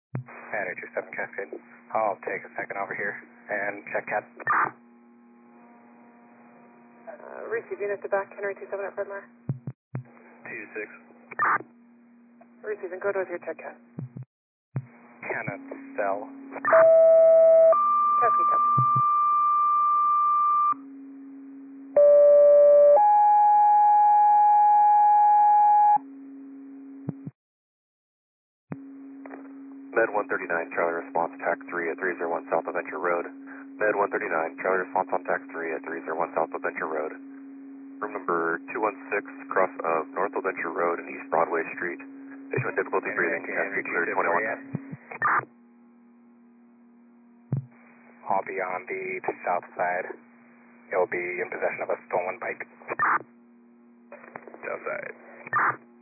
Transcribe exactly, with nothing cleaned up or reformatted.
Panda two seven Cascade. I'll take a second over here and check cat. Uh, receive unit to back, Henry two seven at Fred Meyer. two six. Receiving, go to with your check cat. Cannot sell. Cascade, copy. Med one thirty-nine, Charlie response, T A C three at three zero one South Adventure Road. Med one thirty-nine, Charlie response on T A C three at three zero one South Adventure Road. Room number two one six, cross of North Adventure Road and East Broadway Street. Patient with difficulty breathing, Cascade clear twenty-one. I'll be on the south side. He'll be in possession of a stolen bike. South side.